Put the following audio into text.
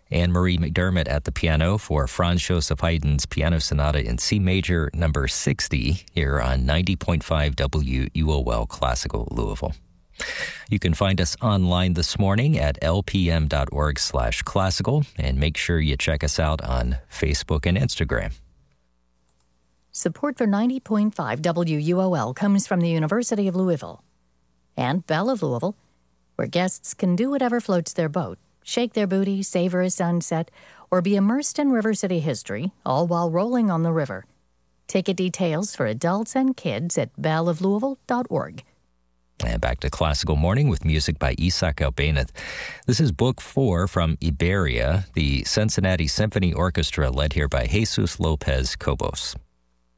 Anne-Marie McDermott at the piano for Franz Joseph Haydn's Piano Sonata in C Major number 60 here on 90.5 WUOL Classical Louisville. You can find us online this morning at lpm.org/classical, and make sure you check us out on Facebook and Instagram. Support for 90.5 WUOL comes from the University of Louisville and Belle of Louisville, where guests can do whatever floats their boat, shake their booty, savor a sunset, or be immersed in River City history, all while rolling on the river. Ticket details for adults and kids at belleoflouisville.org. And back to Classical Morning with music by Isaac Albéniz. This is Book 4 from Iberia, the Cincinnati Symphony Orchestra led here by Jesus Lopez Cobos.